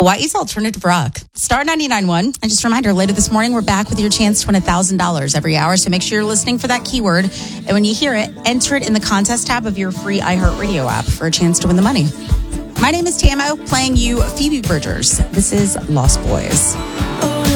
Hawaii's alternative rock. Star 99.1. And just a reminder, later this morning, we're back with your chance to win $1,000 every hour. So make sure you're listening for that keyword. And when you hear it, enter it in the contest tab of your free iHeartRadio app for a chance to win the money. My name is Tamo, playing you Phoebe Bridgers. This is Lost Boys.